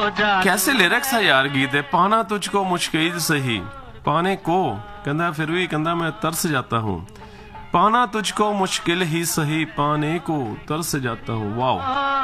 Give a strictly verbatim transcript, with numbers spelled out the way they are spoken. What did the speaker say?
कैसे लिरिक्स है यार गीत है। पाना तुझको मुश्किल सही, पाने को कहता फिर भी कहता मैं तरस जाता हूँ। पाना तुझको मुश्किल ही सही, पाने को तरस जाता हूँ। वाओ।